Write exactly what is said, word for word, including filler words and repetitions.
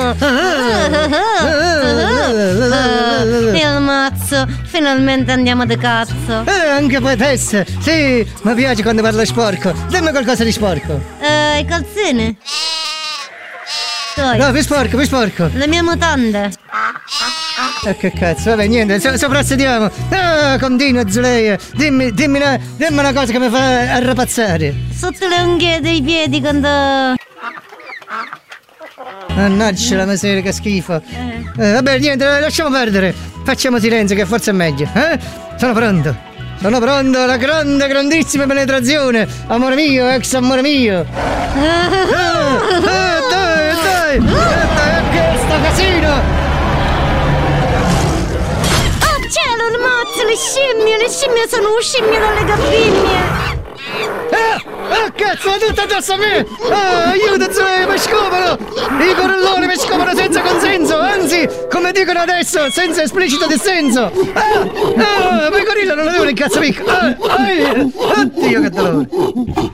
Il mazzo, finalmente andiamo di cazzo. Eh, anche poetessa. Sì, mi piace quando parla sporco. Dammi qualcosa di sporco. Eh, i calzini? Dai. No, più sporco, più sporco. Le mie mutande. Eh, che cazzo, vabbè, niente, so, soprassediamo. Ah, continua, Zuleia. Dimmi, dimmi una, dimmi una cosa che mi fa arrapazzare. Sotto le unghie dei piedi quando... Mannaggia la miseria, che schifo. Eh. Eh, vabbè, niente, lasciamo perdere. Facciamo silenzio, che forse è meglio. Eh? Sono pronto. Sono pronto alla grande, grandissima penetrazione. Amore mio, ex amore mio. Eh, eh, dai, dai. Eh, dai, che sto casino. Oh cielo, il mazzo, le scimmie, le scimmie sono un scimmio dalle gabbinie. Eh, oh cazzo, è tutto addosso a me! Ah, aiuto, Zoe, mi scopano! I corelloni mi scopano senza consenso, anzi, come dicono adesso, senza esplicito dissenso! Ah, ah, pecorino non lo devono incazzare! Ah, ah, oddio che dolore!